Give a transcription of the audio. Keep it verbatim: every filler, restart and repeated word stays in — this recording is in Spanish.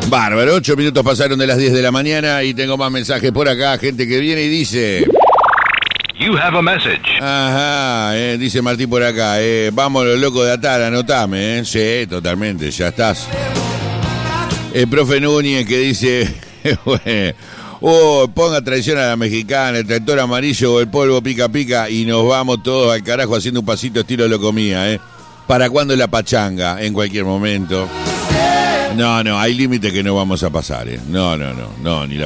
Bárbaro, ocho minutos pasaron de las diez de la mañana y tengo más mensajes por acá, gente que viene y dice... You have a message. Ajá, eh, dice Martín por acá, eh, vamos los locos de Atar, anotame, eh. Sí, totalmente, ya estás. El profe Núñez que dice, oh, ponga traición a la mexicana, el tractor amarillo o el polvo pica pica y nos vamos todos al carajo haciendo un pasito estilo locomía, eh. ¿Para cuándo la pachanga? En cualquier momento. No, no, hay límites que no vamos a pasar, eh. No, no, no, no, ni la